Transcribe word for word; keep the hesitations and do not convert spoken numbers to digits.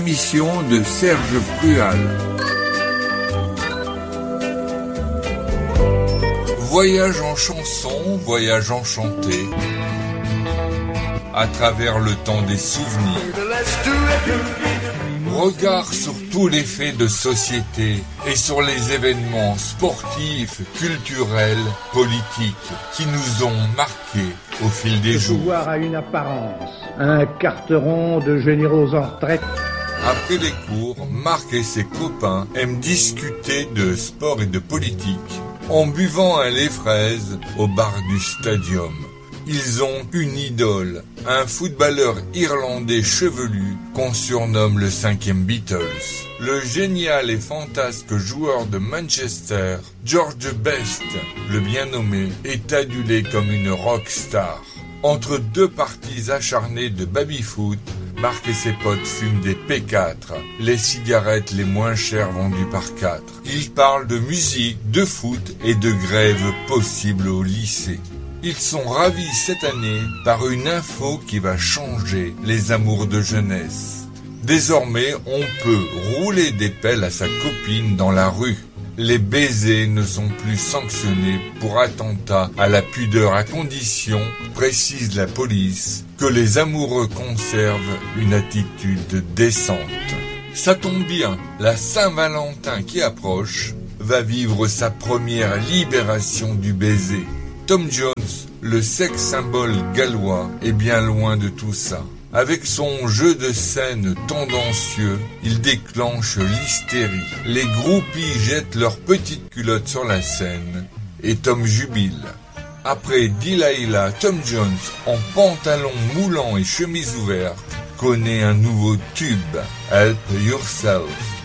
Émission de Serge Prual. Voyage en chanson, voyage enchanté, à travers le temps des souvenirs. Regard sur tous les faits de société et sur les événements sportifs, culturels, politiques qui nous ont marqués au fil des jours. Le pouvoir a une apparence, un carteron de généraux en retraite. Après les cours, Marc et ses copains aiment discuter de sport et de politique en buvant un lait fraise au bar du Stadium. Ils ont une idole, un footballeur irlandais chevelu qu'on surnomme le cinquième Beatles. Le génial et fantasque joueur de Manchester, George Best, le bien nommé, est adulé comme une rock star. Entre deux parties acharnées de baby-foot, Marc et ses potes fument des P quatre, les cigarettes les moins chères vendues par quatre. Ils parlent de musique, de foot et de grève possible au lycée. Ils sont ravis cette année par une info qui va changer les amours de jeunesse. Désormais, on peut rouler des pelles à sa copine dans la rue. Les baisers ne sont plus sanctionnés pour attentat à la pudeur à condition, précise la police, que les amoureux conservent une attitude décente. Ça tombe bien, la Saint-Valentin qui approche va vivre sa première libération du baiser. Tom Jones, le sex symbole gallois, est bien loin de tout ça. Avec son jeu de scène tendancieux, il déclenche l'hystérie. Les groupies jettent leurs petites culottes sur la scène et Tom jubile. Après Delilah, Tom Jones, en pantalon moulant et chemise ouverte, connaît un nouveau tube, Help Yourself.